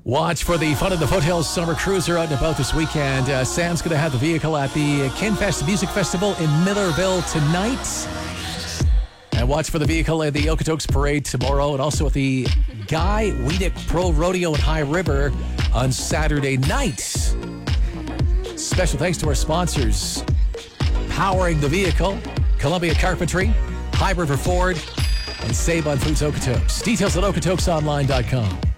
Watch for the Fun of the Foothills Summer Cruiser out and about this weekend. Sam's going to have the vehicle at the Kinfest Music Festival in Millerville tonight. And watch for the vehicle at the Okotoks Parade tomorrow, and also at the Guy Weedick Pro Rodeo in High River on Saturday night. Special thanks to our sponsors: Powering the Vehicle, Columbia Carpentry, High River Ford, and Save on Foods Okotoks. Details at okotoksonline.com.